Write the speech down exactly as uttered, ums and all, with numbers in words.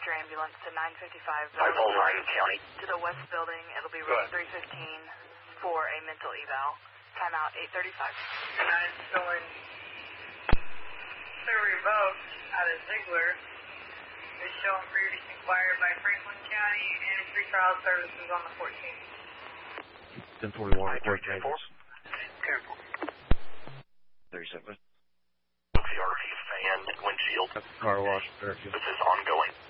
your ambulance to nine fifty-five five oh nine County. to the west building. It'll be room three fifteen for a mental eval. Timeout eight thirty-five. nine showing the revoked out of Ziegler is showing previously inquired by Franklin County and pretrial services on the fourteenth. ten forty-one, report Vegas. thirty-seven. C R T fan windshield. Car wash, Fairfield. This is ongoing.